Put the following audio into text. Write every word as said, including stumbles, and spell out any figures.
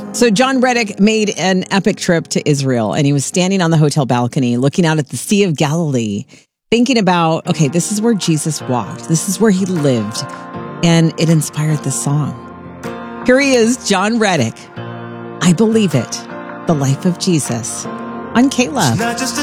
So John Reddick made an epic trip to Israel, and he was standing on the hotel balcony looking out at the Sea of Galilee, thinking about, okay, this is where Jesus walked. This is where he lived. And it inspired the song. Here he is, John Reddick. I Believe It, the life of Jesus on K-Love.